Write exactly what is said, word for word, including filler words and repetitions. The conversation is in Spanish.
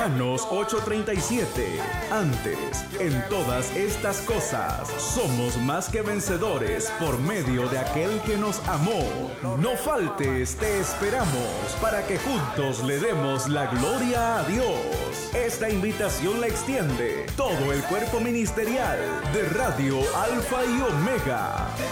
Romanos ocho treinta y siete. Antes, en todas estas cosas, somos más que vencedores por medio de aquel que nos amó. No faltes, te esperamos para que juntos le demos la gloria a Dios. Esta invitación la extiende todo el cuerpo ministerial de Radio Alfa y Omega.